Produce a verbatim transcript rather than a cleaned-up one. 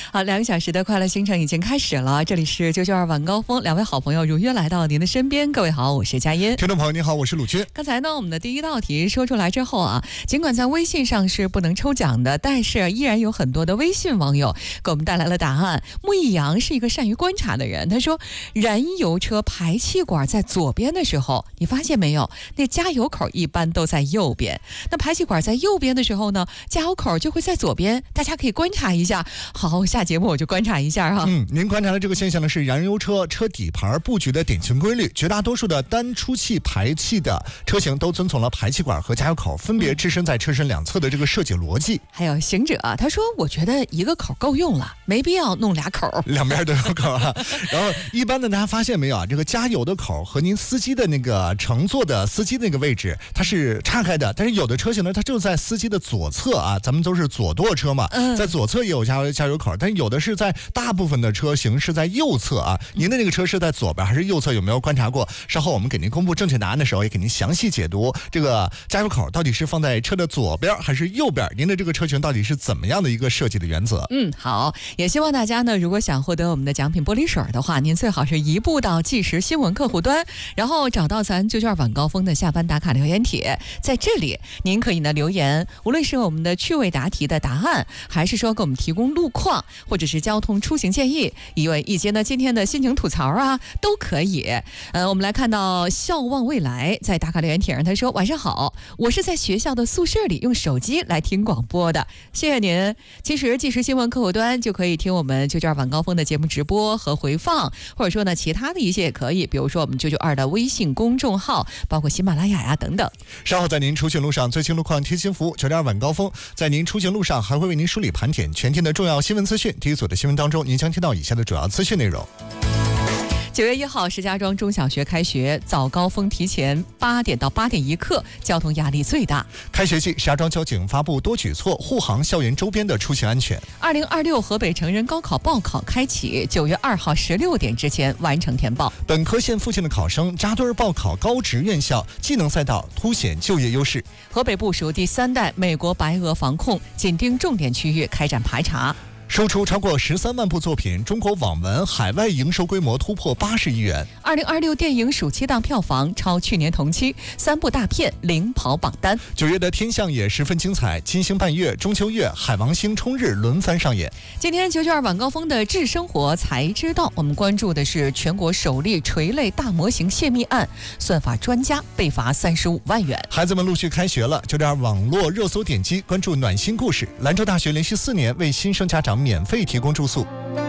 好，两个小时的快乐行程已经开始了，这里是九九二晚高峰，两位好朋友如约来到您的身边。各位好，我是佳音。 听众朋友你好，我是鲁军。 刚才呢，我们的第一道题说出来之后啊，尽管在微信上是不能抽奖的，但是依然有很多的微信网友给我们带来了答案。木易阳是一个善于观察的人，他说燃油车排气管在左边的时候，你发现没有，那加油口一般都在右边，那排气管在右边的时候呢，加油口就会在左边，大家可以观察一下。好，下节目我就观察一下哈。 嗯，您观察的这个现象呢，是燃油车车底盘布局的典型规律。绝大多数的单出气排气的车型都遵从了排气管和加油口分别置身在车身两侧的这个设计逻辑。 还有行者啊，他说我觉得一个口够用了，没必要弄俩口， 两边都有口啊。然后一般的大家发现没有啊，这个加油的口和您司机的那个乘坐的司机那个位置它是岔开的，但是有的车型呢，它就在司机的左侧啊，咱们都是左舵车嘛， 嗯、 在左侧也有加油加油口，但是有的是在大部分的车型是在右侧啊。您的那个车是在左边还是右侧？有没有观察过？稍后我们给您公布正确答案的时候，也给您详细解读这个加油口到底是放在车的左边还是右边，您的这个车型到底是怎么样的一个设计的原则。 嗯，好，也希望大家呢，如果想获得我们的奖品玻璃水的话，您最好是移步到即时新闻客户端，然后找到咱九九二晚高峰的下班打卡留言帖，在这里您可以呢留言，无论是我们的趣味答题的答案，还是说给我们提供路况或者是交通出行建议，以为以及呢今天的心情吐槽啊都可以。呃，我们来看到笑望未来在打卡留言帖上，他说晚上好，我是在学校的宿舍里用手机来听广播的，谢谢您。其实即时新闻客户端就可以听我们九九二晚高峰的节目直播和回放，或者说呢其他的一些也可以，比如说我们九九二的微信公众号，包括喜马拉雅呀等等。 稍后在您出行路上最新路况贴心服务九九二晚高峰，在您出行路上还会为您梳理盘点全天的重要新闻资讯。第一组的新闻当中，您将听到以下的主要资讯内容。 九月一号，石家庄中小学开学，早高峰提前八点到八点一刻，交通压力最大。 开学季，石家庄交警发布多举措，护航校园周边的出行安全。 二零二六河北成人高考报考开启，九月二号十六点之前完成填报。 本科线附近的考生扎堆报考高职院校，技能赛道凸显就业优势。 河北部署第三代美国白俄防控，紧盯重点区域开展排查。 售出超过十三万部作品，中国网文海外营收规模突破八十亿元。 二零二六电影暑期档票房超去年同期，三部大片领跑榜单。 九月的天象也十分精彩，金星伴月、中秋月、海王星冲日轮番上演。 今天九九二晚高峰的智生活才知道，我们关注的是全国首例垂类大模型泄密案，算法专家被罚三十五万元。 孩子们陆续开学了，九九二网络热搜点击关注暖心故事。兰州大学连续四年为新生家长免费提供住宿。